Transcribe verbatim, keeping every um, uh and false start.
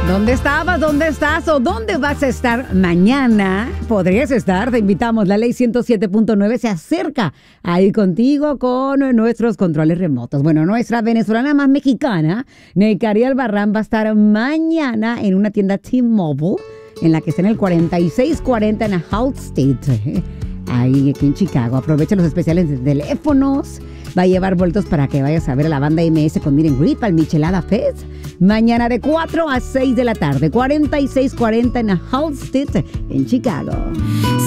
¿Dónde estabas? ¿Dónde estás? ¿O dónde vas a estar mañana? Podrías estar, te invitamos. La ley ciento siete punto nueve se acerca a ir contigo con nuestros controles remotos. Bueno, nuestra venezolana más mexicana, Necaria Albarrán, va a estar mañana en una tienda T-Mobile, en la que está en el cuarenta y seis cuarenta en Holt State, ahí aquí en Chicago. Aprovecha los especiales de teléfonos. Va a llevar vueltos para que vayas a ver a la banda M S con Meet and Greet para el Michelada Fest. Mañana de cuatro a seis de la tarde, cuarenta y seis cuarenta en Holt State en Chicago.